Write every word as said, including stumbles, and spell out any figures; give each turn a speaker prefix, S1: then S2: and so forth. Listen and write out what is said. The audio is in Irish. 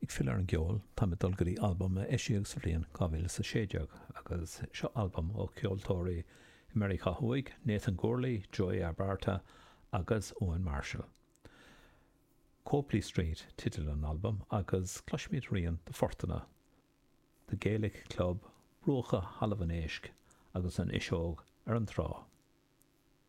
S1: Ig fill ar an geol, tá me dulgarí album a eisiag sa bhliain gábhfuil sa séideag, agus seo album ó ceoltóirí America Huig, Nathan Gorley, Joey Abarta, agus Owen Marshall. Copley Street titil an album, agus Clushmead Rian de Fortuna, the Gaelic Club, Brocha Halavanéisc, agus an iseog ar an trá.